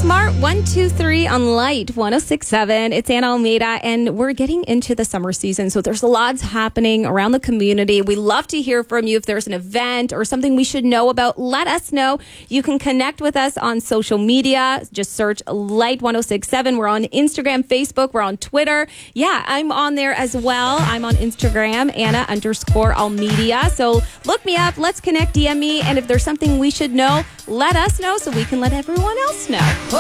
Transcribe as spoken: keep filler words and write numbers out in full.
Smart one two three on Light one oh six point seven. It's Anna Almeida, and we're getting into the summer season, so there's lots happening around the community. We love to hear from you. If there's an event or something we should know about, let us know. You can connect with us on social media. Just search Light one oh six point seven. We're on Instagram, Facebook. We're on Twitter. Yeah, I'm on there as well. I'm on Instagram, Anna underscore Almedia. So look me up. Let's connect, D M me. And if there's something we should know, let us know so we can let everyone else know.